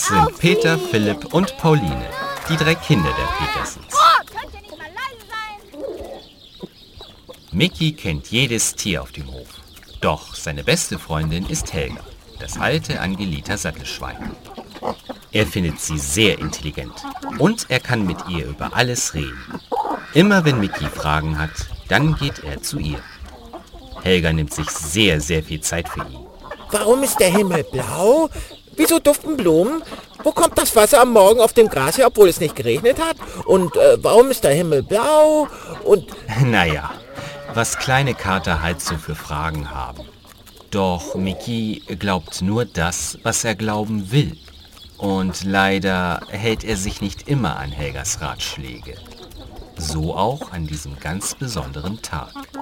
Das sind Peter, Philipp und Pauline, die 3 Kinder der Petersens. Könnt ihr nicht mal leise sein? Micky kennt jedes Tier auf dem Hof. Doch seine beste Freundin ist Helga, das alte Angelita Sattelschwein. Er findet sie sehr intelligent und er kann mit ihr über alles reden. Immer wenn Micky Fragen hat, dann geht er zu ihr. Helga nimmt sich sehr, sehr viel Zeit für ihn. Warum ist der Himmel blau? Wieso duften Blumen? Wo kommt das Wasser am Morgen auf dem Gras her, obwohl es nicht geregnet hat? Und warum ist der Himmel blau? Und Naja, was kleine Kater halt so für Fragen haben. Doch Micky glaubt nur das, was er glauben will. Und leider hält er sich nicht immer an Helgas Ratschläge. So auch an diesem ganz besonderen Tag.